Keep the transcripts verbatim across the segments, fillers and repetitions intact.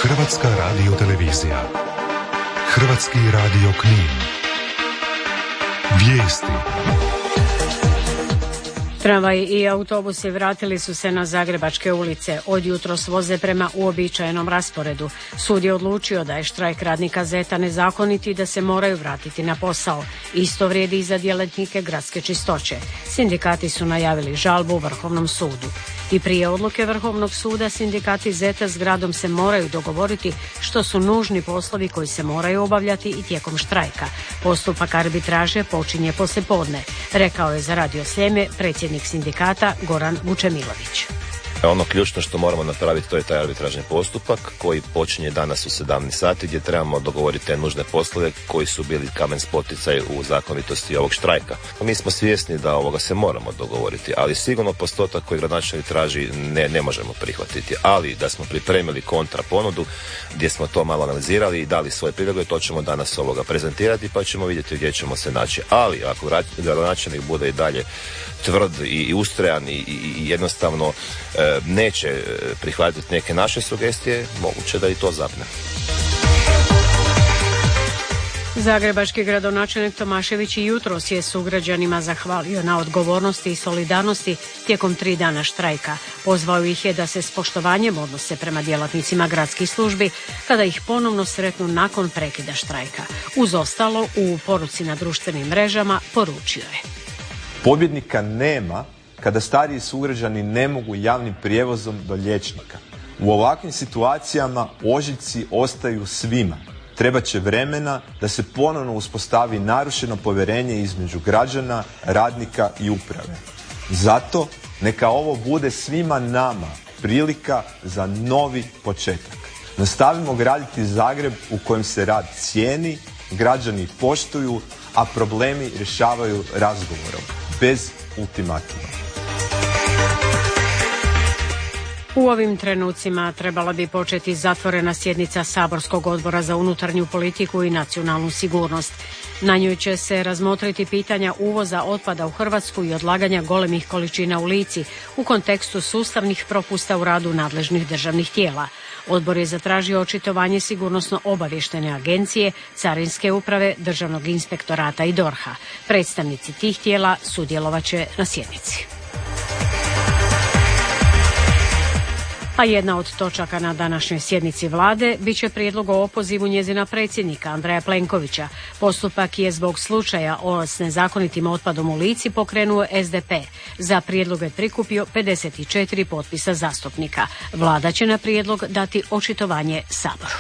Hrvatska radiotelevizija. Hrvatski radio Knin. Vijesti. Tramvaj i autobusi vratili su se na zagrebačke ulice. Od jutros voze prema uobičajenom rasporedu. Sud je odlučio da je štrajk radnika ZET-a nezakonit i da se moraju vratiti na posao. Isto vrijedi i za djelatnike gradske čistoće. Sindikati su najavili žalbu u Vrhovnom sudu. I prije odluke Vrhovnog suda sindikati ZET-a s gradom se moraju dogovoriti što su nužni poslovi koji se moraju obavljati i tijekom štrajka. Postupak arbitraže počinje poslijepodne, rekao je za Radio Sljeme predsjednik sindikata Goran Vučemilović. Ono ključno što moramo napraviti to je taj arbitražni postupak koji počinje danas u sedamnaest sati gdje trebamo dogovoriti te nužne poslove koji su bili kamen spoticaj u zakonitosti ovog štrajka. Mi smo svjesni da ovoga se moramo dogovoriti, ali sigurno postotak koji gradonačelnik traži ne, ne možemo prihvatiti. Ali da smo pripremili kontra ponudu gdje smo to malo analizirali i dali svoje prijedloge, to ćemo danas ovoga prezentirati pa ćemo vidjeti gdje ćemo se naći. Ali ako gradonačelnik bude i dalje tvrd i, i ustrajan i, i, i jednostavno e, neće prihvatiti neke naše sugestije, moguće da i to zapne. Zagrebački gradonačelnik Tomašević i jutros je sugrađanima zahvalio na odgovornosti i solidarnosti tijekom tri dana štrajka. Pozvao ih je da se s poštovanjem odnose prema djelatnicima gradskih službi kada ih ponovno sretnu nakon prekida štrajka. Uz ostalo, u poruci na društvenim mrežama poručio je: pobjednika nema kada stariji sugrađani ne mogu javnim prijevozom do liječnika. U ovakvim situacijama ožiljci ostaju svima. Trebat će vremena da se ponovno uspostavi narušeno povjerenje između građana, radnika i uprave. Zato neka ovo bude svima nama prilika za novi početak. Nastavimo graditi Zagreb u kojem se rad cijeni, građani poštuju, a problemi rješavaju razgovorom, bez ultimatuma. U ovim trenucima trebala bi početi zatvorena sjednica Saborskog odbora za unutarnju politiku i nacionalnu sigurnost. Na njoj će se razmotriti pitanja uvoza otpada u Hrvatsku i odlaganja golemih količina u Lici u kontekstu sustavnih propusta u radu nadležnih državnih tijela. Odbor je zatražio očitovanje sigurnosno-obavještajne agencije, Carinske uprave, Državnog inspektorata i DORH-a. Predstavnici tih tijela sudjelovat će na sjednici. A jedna od točaka na današnjoj sjednici vlade bit će prijedlog o opozivu njezina predsjednika Andreja Plenkovića. Postupak je zbog slučaja o s nezakonitim otpadom u Lici pokrenuo S D P. Za prijedlog je prikupio pedeset četiri potpisa zastupnika. Vlada će na prijedlog dati očitovanje Saboru.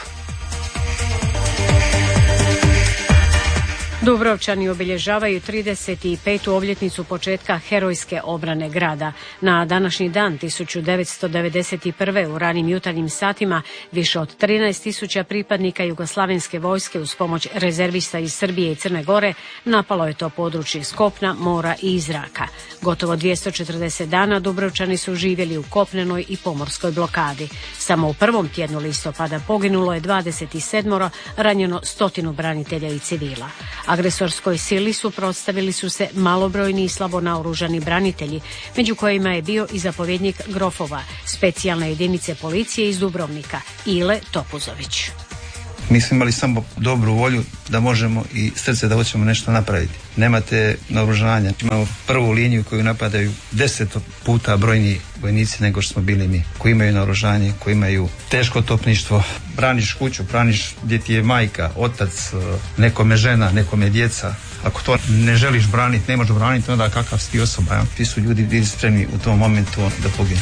Dubrovčani obilježavaju trideset petu obljetnicu početka herojske obrane grada. Na današnji dan tisuću devetsto devedeset prve u ranim jutarnjim satima više od trinaest tisuća pripadnika jugoslavenske vojske uz pomoć rezervista iz Srbije i Crne Gore napalo je to područje s kopna, mora i iz zraka. Gotovo dvjesto četrdeset dana Dubrovčani su živjeli u kopnenoj i pomorskoj blokadi. Samo u prvom tjednu listopada poginulo je dvadeset sedam, ranjeno stotinu branitelja i civila. Agresorskoj sili suprotstavili su se malobrojni i slabo naoružani branitelji, među kojima je bio i zapovjednik Grofova, specijalne jedinice policije iz Dubrovnika, Ile Topuzović. Mi smo imali samo dobru volju da možemo i srce da hoćemo nešto napraviti. Nemate naoružanja. Imamo prvu liniju koju napadaju deset puta brojniji vojnici nego što smo bili mi. Koji imaju naoružanje, koji imaju teško topništvo. Braniš kuću, braniš gdje ti je majka, otac, nekome žena, nekome djeca. Ako to ne želiš braniti, ne možeš braniti, onda kakav si ti osoba. Ja? Ti su ljudi bili spremni u tom momentu da poginu.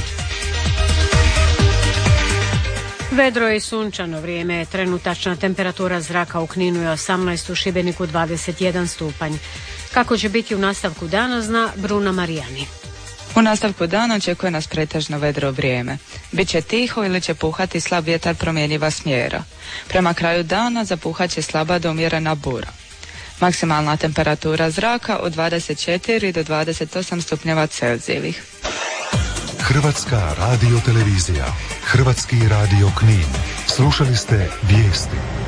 Vedro i sunčano vrijeme, trenutačna temperatura zraka u Kninu je osamnaest, u Šibeniku dvadeset jedan stupanj. Kako će biti u nastavku dana zna Bruna Marijani. U nastavku dana očekuje nas pretežno vedro vrijeme. Biće tiho ili će puhati slab vjetar promjenjiva smjera. Prema kraju dana zapuhat će slaba do umjerena bura. Maksimalna temperatura zraka od dvadeset četiri do dvadeset osam stupnjeva Celzijevih. Hrvatska radiotelevizija, Hrvatski radio Knin. Slušali ste vijesti.